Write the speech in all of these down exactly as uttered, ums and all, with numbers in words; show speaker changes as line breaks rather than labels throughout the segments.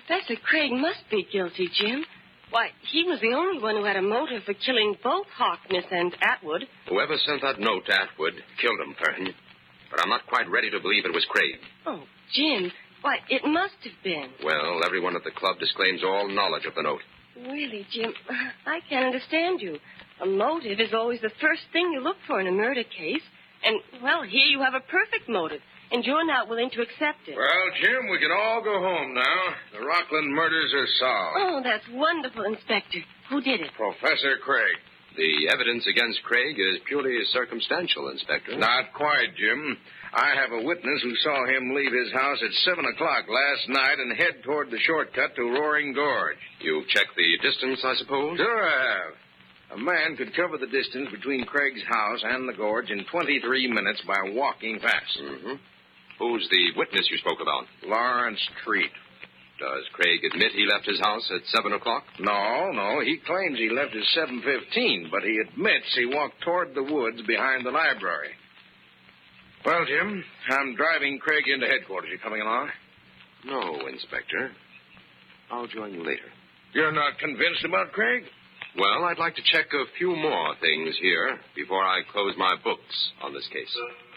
Professor Craig must be guilty, Jim. Why, he was the only one who had a motive for killing both Harkness and Atwood.
Whoever sent that note to Atwood killed him, Fern. But I'm not quite ready to believe it was Craig.
Oh, Jim, why, it must have been.
Well, everyone at the club disclaims all knowledge of the note.
Really, Jim, I can't understand you. A motive is always the first thing you look for in a murder case. And, well, here you have a perfect motive, and you're not willing to accept it.
Well, Jim, we can all go home now. The Rockland murders are solved.
Oh, that's wonderful, Inspector. Who did it?
Professor Craig.
The evidence against Craig is purely circumstantial, Inspector.
Not quite, Jim. I have a witness who saw him leave his house at seven o'clock last night and head toward the shortcut to Roaring Gorge.
You've checked the distance, I suppose?
Sure I have. A man could cover the distance between Craig's house and the gorge in twenty-three minutes by walking fast.
Mm-hmm. Who's the witness you spoke about?
Lawrence Treat.
Does Craig admit he left his house at seven o'clock?
No, no. He claims he left at seven fifteen, but he admits he walked toward the woods behind the library. Well, Jim, I'm driving Craig into headquarters. You coming along?
No, Inspector. I'll join you later.
You're not convinced about Craig?
Well, I'd like to check a few more things here before I close my books on this case.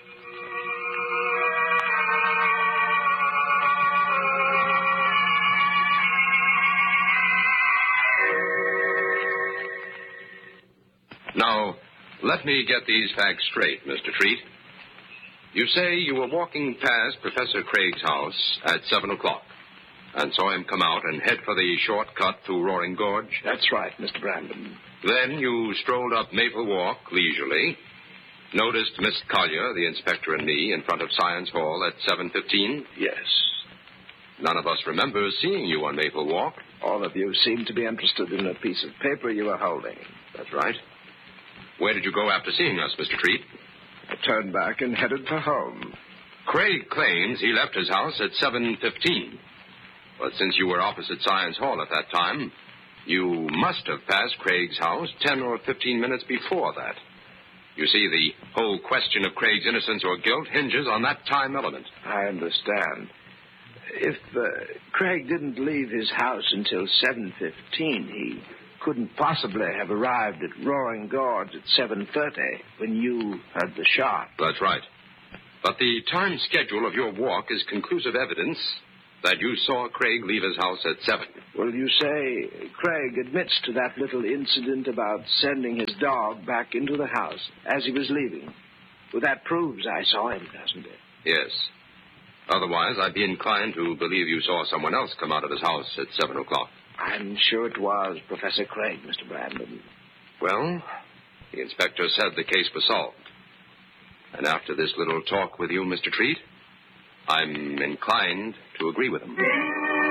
Now, let me get these facts straight, Mister Treat. You say you were walking past Professor Craig's house at seven o'clock and saw him come out and head for the shortcut through Roaring Gorge?
That's right, Mister Brandon.
Then you strolled up Maple Walk leisurely, noticed Miss Collier, the inspector, and me in front of Science Hall at seven fifteen?
Yes.
None of us remembers seeing you on Maple Walk.
All of you seem to be interested in a piece of paper you were holding.
That's right. Where did you go after seeing us, Mister Treat?
I turned back and headed for home.
Craig claims he left his house at seven fifteen. But since you were opposite Science Hall at that time, you must have passed Craig's house ten or fifteen minutes before that. You see, the whole question of Craig's innocence or guilt hinges on that time element.
I understand. If uh, Craig didn't leave his house until seven fifteen, he couldn't possibly have arrived at Roaring Gorge at seven thirty when you heard the shot.
That's right. But the time schedule of your walk is conclusive evidence that you saw Craig leave his house at seven.
Well, you say Craig admits to that little incident about sending his dog back into the house as he was leaving. Well, that proves I saw him, doesn't it?
Yes. Otherwise, I'd be inclined to believe you saw someone else come out of his house at seven o'clock.
I'm sure it was Professor Craig, Mister Brandon.
Well, the inspector said the case was solved. And after this little talk with you, Mister Treat, I'm inclined to agree with him.